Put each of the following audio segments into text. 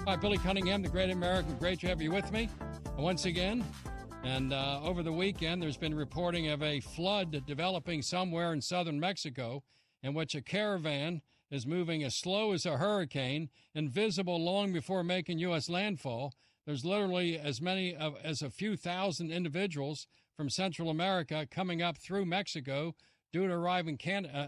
Hi, Billy Cunningham, the Great American. Great to have you with me once again. And over the weekend, there's been reporting of a flood developing somewhere in southern Mexico in which a caravan is moving as slow as a hurricane, invisible long before making U.S. landfall. There's literally as many as a few thousand individuals from Central America coming up through Mexico due to arrive in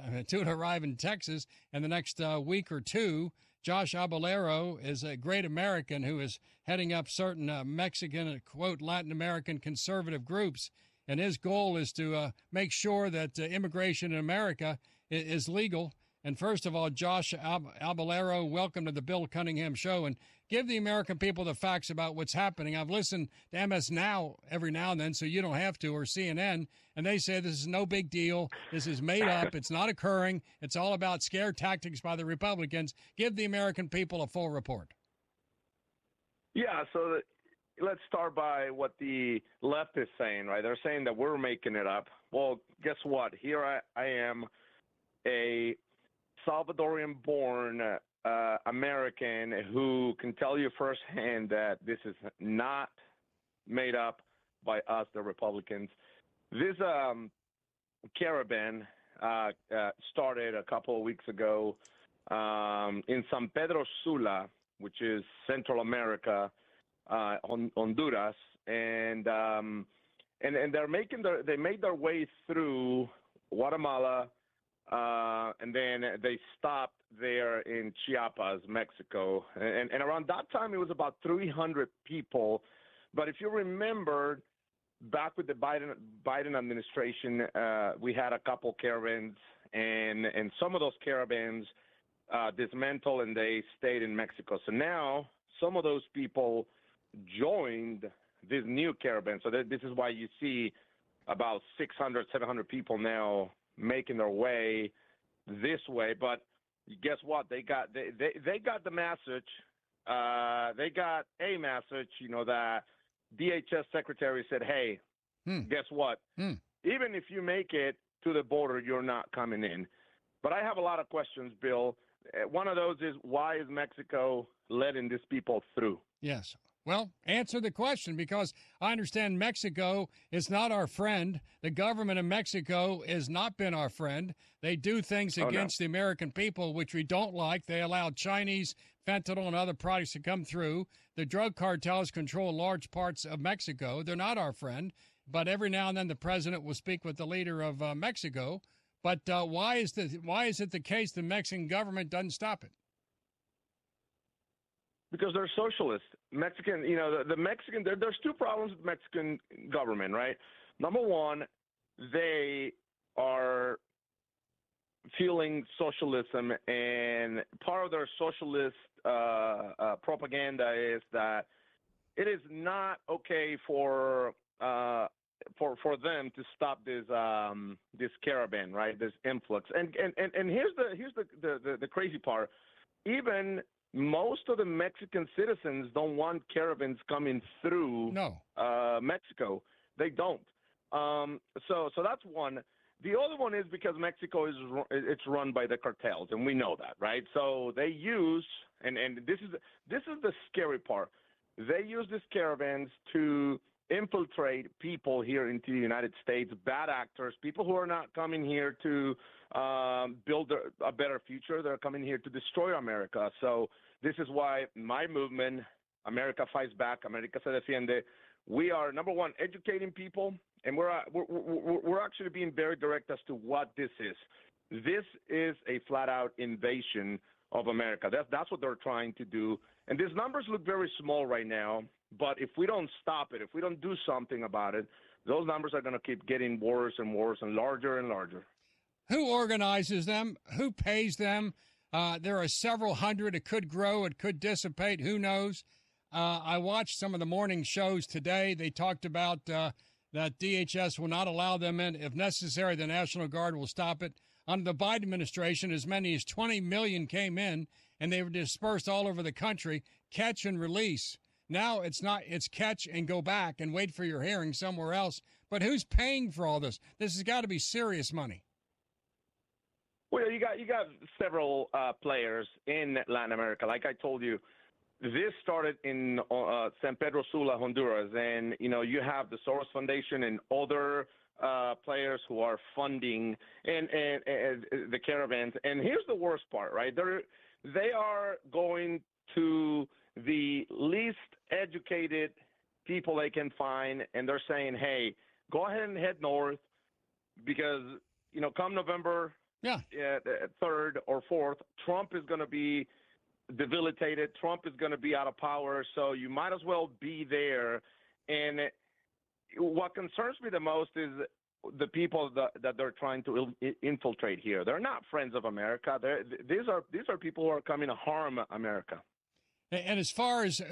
Texas in the next week or two. Josh Abellero is a great American who is heading up certain Mexican, quote, Latin American conservative groups. And his goal is to make sure that immigration in America is legal. And first of all, Josh Abellero, welcome to the Bill Cunningham Show. And give the American people the facts about what's happening. I've listened to MS Now every now and then, so you don't have to, or CNN, and they say this is no big deal. This is made up. It's not occurring. It's all about scare tactics by the Republicans. Give the American people a full report. Yeah, so let's start by what the left is saying, right? They're saying that we're making it up. Well, guess what? Here I am, a Salvadorian-born American who can tell you firsthand that this is not made up by us, the Republicans. This caravan started a couple of weeks ago in San Pedro Sula, which is Central America, Honduras, and they made their way through Guatemala. And then they stopped there in Chiapas, Mexico. And around that time, it was about 300 people. But if you remember, back with the Biden administration, we had a couple caravans, and some of those caravans dismantled, and they stayed in Mexico. So now some of those people joined this new caravan. So this is why you see about 600, 700 people now making their way this way. But guess what? They got the message. They got a message, that DHS secretary said, hey, guess what? Even if you make it to the border, you're not coming in. But I have a lot of questions, Bill. One of those is, why is Mexico letting these people through? Yes. Well, answer the question, because I understand Mexico is not our friend. The government of Mexico has not been our friend. They do things against the American people, which we don't like. They allow Chinese fentanyl and other products to come through. The drug cartels control large parts of Mexico. They're not our friend. But every now and then the president will speak with the leader of Mexico. But why is it the case the Mexican government doesn't stop it? Because they're socialists. Mexican, the Mexican, there's two problems with the Mexican government, right? Number one, they are fueling socialism, and part of their socialist propaganda is that it is not okay for them to stop this caravan, right? This influx, and here's the crazy part. Even most of the Mexican citizens don't want caravans coming through Mexico. They don't. So that's one. The other one is because Mexico it's run by the cartels, and we know that, right? So they use, and this is the scary part. They use these caravans to infiltrate people here into the United States, bad actors, people who are not coming here to build a better future. They're coming here to destroy America. So this is why my movement, America Fights Back, America Se Defiende, we are, number one, educating people, and we're actually being very direct as to what this is. This is a flat-out invasion of America. That's what they're trying to do. And these numbers look very small right now, but if we don't stop it, if we don't do something about it, those numbers are going to keep getting worse and worse and larger and larger. Who organizes them? Who pays them? There are several hundred. It could grow. It could dissipate. Who knows? I watched some of the morning shows today. They talked about that DHS will not allow them in. If necessary, the National Guard will stop it. Under the Biden administration, as many as 20 million came in, and they were dispersed all over the country, catch and release. Now it's catch and go back and wait for your hearing somewhere else. But who's paying for all this? This has got to be serious money. Well, you got several players in Latin America. Like I told you, this started in San Pedro Sula, Honduras, and you have the Soros Foundation and other players who are funding and the caravans. And here's the worst part, right? They are going to the least educated people they can find, and they're saying, "Hey, go ahead and head north because come November 3rd or 4th, Trump is going to be debilitated. Trump is going to be out of power, so you might as well be there." And what concerns me the most is the people that they're trying to infiltrate here. They're not friends of America. These are people who are coming to harm America. And as far as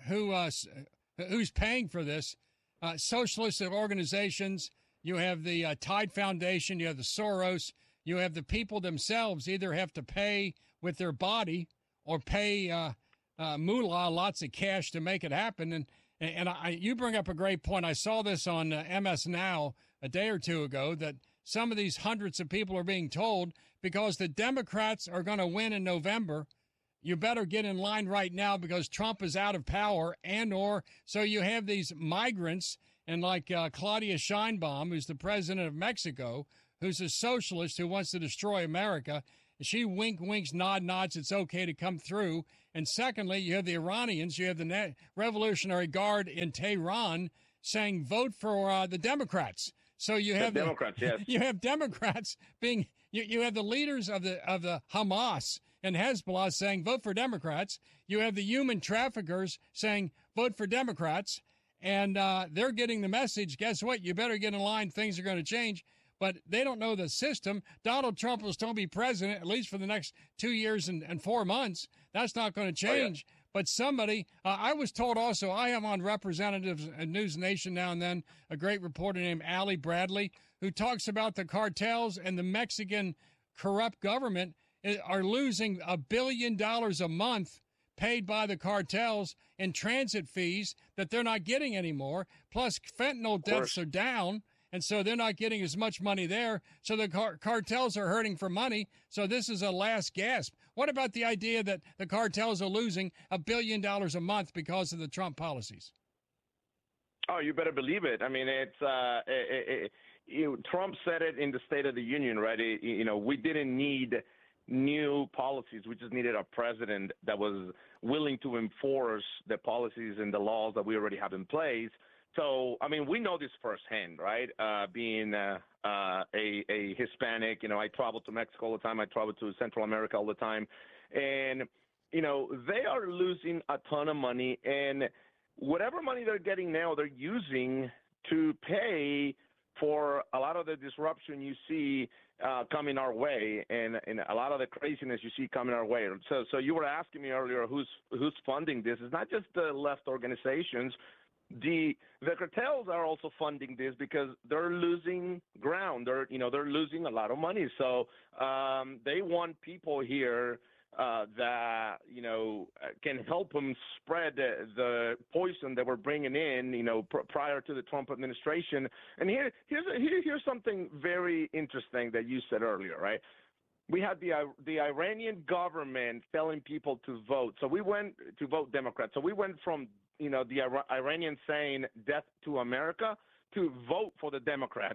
who's paying for this, socialist organizations, you have the Tide Foundation, you have the Soros, you have the people themselves either have to pay with their body or pay moolah, lots of cash to make it happen. And you bring up a great point. I saw this on MS Now a day or two ago that some of these hundreds of people are being told because the Democrats are going to win in November, you better get in line right now because Trump is out of power so you have these migrants and like Claudia Sheinbaum, who's the president of Mexico, who's a socialist who wants to destroy America. She winks, nods. It's okay to come through. And secondly, you have the Iranians. You have the Revolutionary Guard in Tehran saying vote for the Democrats. So you have the Democrats. Yes, you have Democrats being. You have the leaders of the Hamas and Hezbollah saying vote for Democrats. You have the human traffickers saying vote for Democrats, and they're getting the message. Guess what? You better get in line. Things are going to change. But they don't know the system. Donald Trump will still be president, at least for the next 2 years and 4 months. That's not going to change. Oh, yeah. But somebody, I was told also, I have on Representatives News Nation now and then, a great reporter named Allie Bradley, who talks about the cartels and the Mexican corrupt government are losing $1 billion a month paid by the cartels in transit fees that they're not getting anymore. Plus, fentanyl deaths are down. And so they're not getting as much money there. So the cartels are hurting for money. So this is a last gasp. What about the idea that the cartels are losing $1 billion a month because of the Trump policies? Oh, you better believe it. I mean, Trump said it in the State of the Union, right? We didn't need new policies. We just needed a president that was willing to enforce the policies and the laws that we already have in place. So, I mean, we know this firsthand, right? Being a Hispanic, I travel to Mexico all the time. I travel to Central America all the time. And, they are losing a ton of money. And whatever money they're getting now, they're using to pay for a lot of the disruption you see coming our way and a lot of the craziness you see coming our way. So you were asking me earlier who's funding this. It's not just the left organizations. The cartels are also funding this because they're losing ground. They're losing a lot of money. So they want people here that can help them spread the poison that we're bringing in. Prior to the Trump administration. And here's something very interesting that you said earlier, right? We had the Iranian government telling people to vote. So we went to vote Democrat. So we went from the Iranians saying death to America to vote for the Democrats.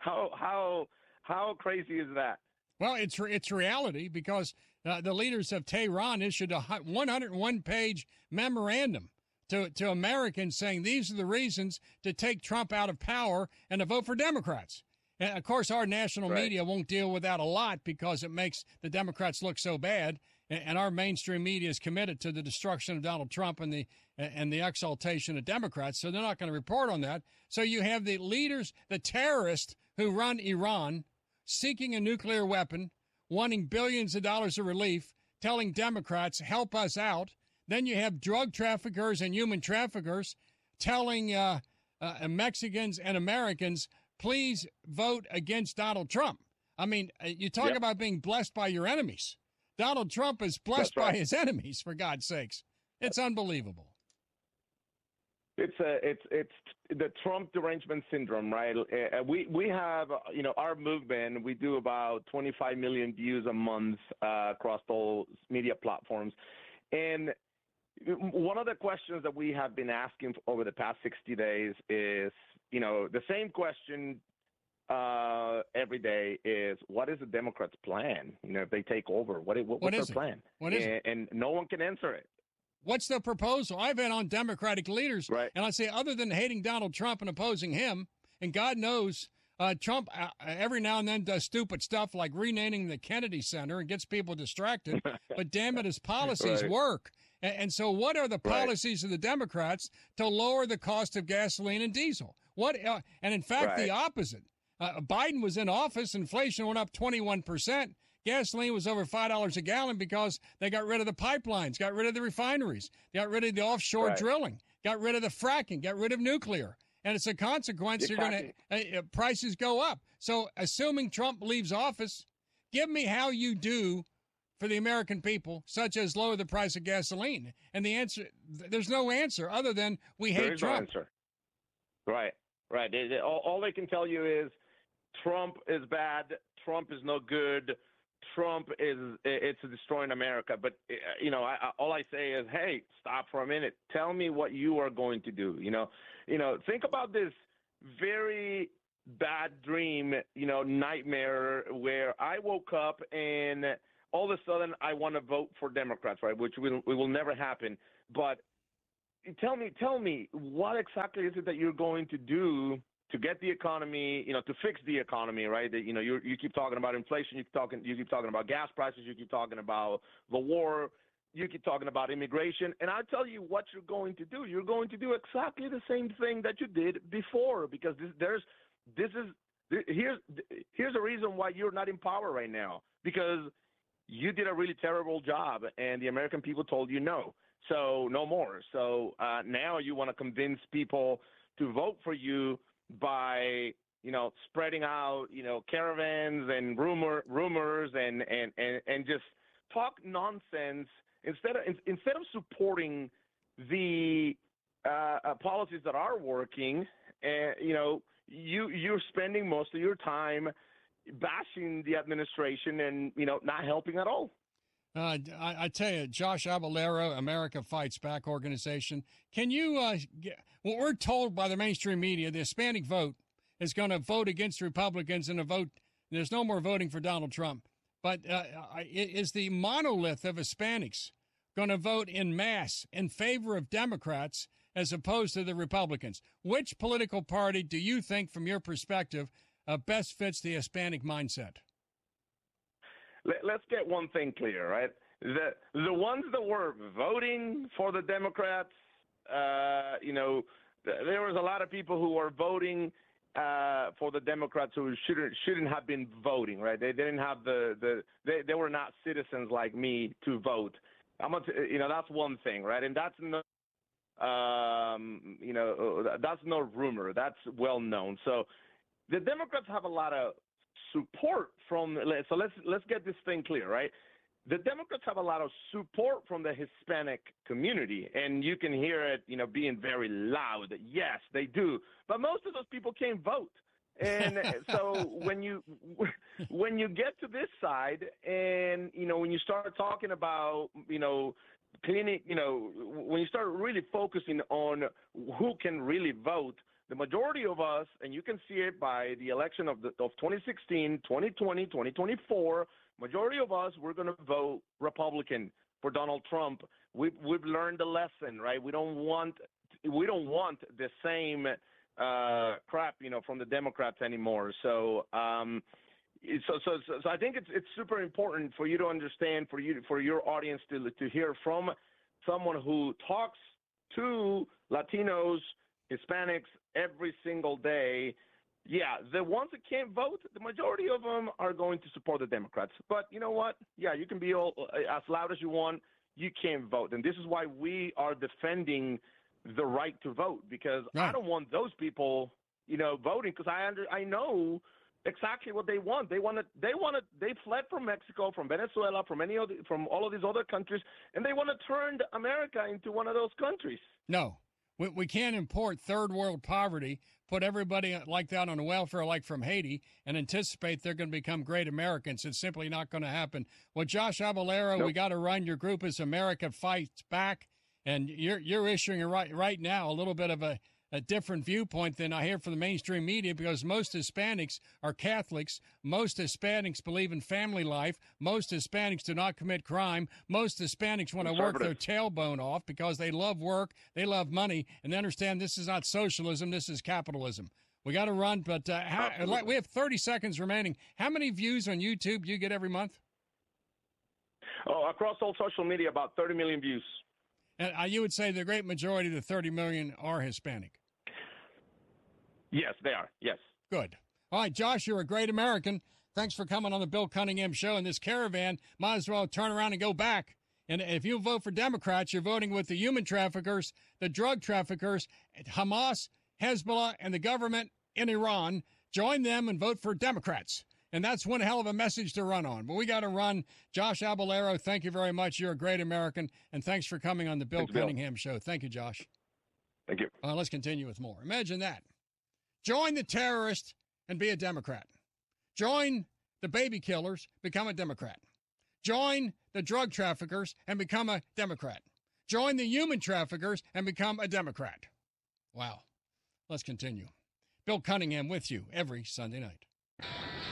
How crazy is that? Well, it's reality because the leaders of Tehran issued a 101-page memorandum to Americans saying these are the reasons to take Trump out of power and to vote for Democrats. And, of course, our national media won't deal with that a lot because it makes the Democrats look so bad. And our mainstream media is committed to the destruction of Donald Trump and the exaltation of Democrats, so they're not going to report on that. So you have the leaders, the terrorists who run Iran, seeking a nuclear weapon, wanting billions of dollars of relief, telling Democrats, help us out. Then you have drug traffickers and human traffickers telling Mexicans and Americans, please vote against Donald Trump. I mean, you talk about being blessed by your enemies. Donald Trump is blessed by his enemies, for God's sakes. It's unbelievable. It's the Trump derangement syndrome, right? We have, our movement, we do about 25 million views a month across all media platforms. And one of the questions that we have been asking over the past 60 days is, the same question every day is, what is the Democrats' plan? If they take over, what's their plan? What is it? And no one can answer it. What's the proposal? I've been on Democratic leaders, right. And I say, other than hating Donald Trump and opposing him, and God knows Trump every now and then does stupid stuff like renaming the Kennedy Center and gets people distracted, but damn it, his policies work. And so what are the policies of the Democrats to lower the cost of gasoline and diesel? And in fact, the opposite. Biden was in office, inflation went up 21%. Gasoline was over $5 a gallon because they got rid of the pipelines, got rid of the refineries, got rid of the offshore drilling, got rid of the fracking, got rid of nuclear. And it's a consequence, you're going to prices go up. So assuming Trump leaves office, give me how you do for the American people, such as lower the price of gasoline. And the answer, there's no answer other than we hate Trump. No answer. Right. All they can tell you is Trump is bad, Trump is no good, Trump it's destroying America. But, all I say is, hey, stop for a minute. Tell me what you are going to do. Think about this very bad dream, nightmare where I woke up and all of a sudden I want to vote for Democrats, right, which will never happen. But tell me, what exactly is it that you're going to do to get the economy, to fix the economy, right? That, you keep talking about inflation, you keep talking about gas prices, you keep talking about the war, you keep talking about immigration, and I'll tell you what you're going to do. You're going to do exactly the same thing that you did before, because here's a reason why you're not in power right now, because you did a really terrible job, and the American people told you no. So no more. So now you want to convince people to vote for you by, spreading out, caravans and rumors and just talk nonsense instead of supporting the policies that are working. You're spending most of your time bashing the administration and not helping at all. I tell you, Josh Abalero, America Fights Back organization. Can you, what we're told by the mainstream media, the Hispanic vote is going to vote against Republicans and there's no more voting for Donald Trump. But is the monolith of Hispanics going to vote en masse in favor of Democrats as opposed to the Republicans? Which political party do you think, from your perspective, best fits the Hispanic mindset? Let's get one thing clear, right? The ones that were voting for the Democrats, there was a lot of people who were voting for the Democrats who shouldn't have been voting, right? They didn't have they were not citizens like me to vote. That's one thing, right? And that's no, that's no rumor. That's well known. So the Democrats have a lot of support from. So let's get this thing clear, right? The Democrats have a lot of support from the Hispanic community, and you can hear it, being very loud. Yes, they do. But most of those people can't vote. And so when you get to this side and, when you start talking about, cleaning, when you start really focusing on who can really vote, the majority of us, and you can see it by the election of 2016, 2020, 2024, majority of us, we're going to vote Republican for Donald Trump. We've learned the lesson, right? We don't want the same crap, from the Democrats anymore. So I think it's super important for you to understand, for your audience to hear from someone who talks to Latinos, Hispanics every single day. Yeah, the ones that can't vote, the majority of them are going to support the Democrats. But you know what? Yeah, you can be all as loud as you want. You can't vote. And this is why we are defending the right to vote, because I don't want those people, voting, because I know exactly what they want. They fled from Mexico, from Venezuela, from all of these other countries, and they want to turn America into one of those countries. No. We can't import third world poverty, put everybody like that on welfare like from Haiti, and anticipate they're going to become great Americans. It's simply not going to happen. Well, Josh Abalero, We got to run. Your group is America Fights Back. And you're issuing right now a little bit of a different viewpoint than I hear from the mainstream media, because most Hispanics are Catholics. Most Hispanics believe in family life. Most Hispanics do not commit crime. Most Hispanics want to work their tailbone off because they love work, they love money, and they understand this is not socialism, this is capitalism. We got to run, but we have 30 seconds remaining. How many views on YouTube do you get every month? Oh, across all social media, about 30 million views. And you would say the great majority of the 30 million are Hispanic? Yes, they are. Yes. Good. All right, Josh, you're a great American. Thanks for coming on the Bill Cunningham Show. And this caravan might as well turn around and go back. And if you vote for Democrats, you're voting with the human traffickers, the drug traffickers, Hamas, Hezbollah, and the government in Iran. Join them and vote for Democrats. And that's one hell of a message to run on. But we got to run. Josh Abellaro, thank you very much. You're a great American. And thanks for coming on the Bill Cunningham Show. Thank you, Josh. Thank you. Let's continue with more. Imagine that. Join the terrorists and be a Democrat. Join the baby killers, become a Democrat. Join the drug traffickers and become a Democrat. Join the human traffickers and become a Democrat. Wow. Let's continue. Bill Cunningham with you every Sunday night.